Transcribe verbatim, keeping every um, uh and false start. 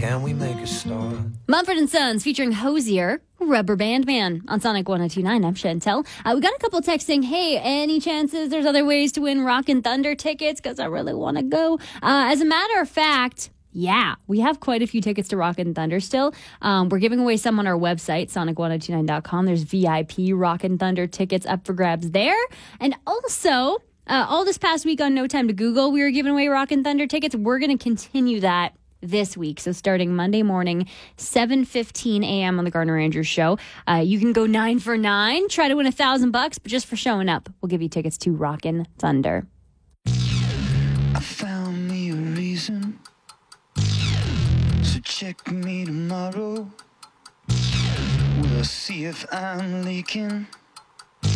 can we make a start? Mumford and Sons featuring Hosier, Rubber Band Man on Sonic one oh two point nine. I'm Chantel. Uh, we got a couple texts saying, hey, any chances there's other ways to win Rockin' Thunder tickets? Because I really want to go. Uh, as a matter of fact, yeah, we have quite a few tickets to Rockin' Thunder still. Um, we're giving away some on our website, sonic one oh two nine dot com. There's V I P Rockin' Thunder tickets up for grabs there. And also, uh, all this past week on No Time to Google, we were giving away Rockin' Thunder tickets. We're going to continue that this week. So starting Monday morning, seven fifteen a.m. on the Gardner Andrews Show. Uh, you can go nine for nine, try to win a thousand bucks, but just for showing up, we'll give you tickets to Rockin' Thunder. I found me a reason, so check me tomorrow. We'll see if I'm leaking.